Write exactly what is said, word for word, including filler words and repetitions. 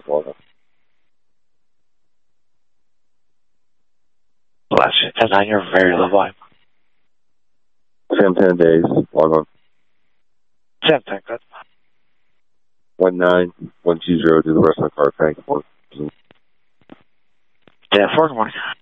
days, log on. Bless you. ten nine, you're very low volume. Sam ten days, log on. Sam ten, good. One nine one two zero. Do the rest of the car. Thank you. Yeah, four, good morning.